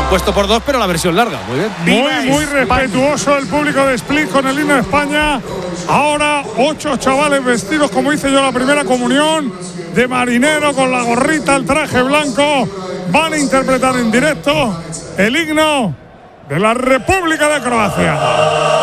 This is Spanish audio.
puesto por dos, pero la versión larga. Muy bien. Muy respetuoso el público de Split con el himno de España. Ahora 8 chavales vestidos, como hice yo la primera comunión, de marinero, con la gorrita, el traje blanco. Van a interpretar en directo el himno de la República de Croacia.